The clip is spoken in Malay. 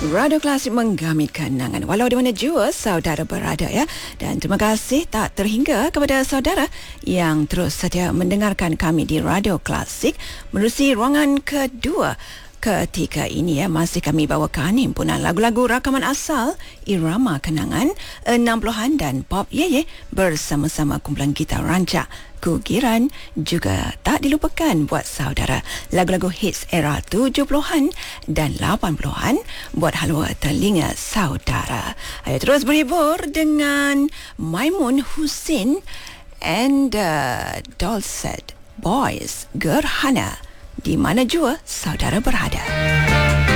Radio Klasik menggami kenangan walau di mana jua saudara berada ya. Dan terima kasih tak terhingga kepada saudara yang terus saja mendengarkan kami di Radio Klasik menerusi ruangan kedua. Ketika ini ya, masih kami bawakan himpunan lagu-lagu rakaman asal, irama kenangan 60-an dan pop yeye bersama-sama kumpulan gitar rancak Kugiran. Juga tak dilupakan buat saudara lagu-lagu hits era 70-an dan 80-an buat halwa telinga saudara. Ayo terus berhibur dengan Maimun Husin and Dulcet Boys Gerhana di mana jua saudara berada.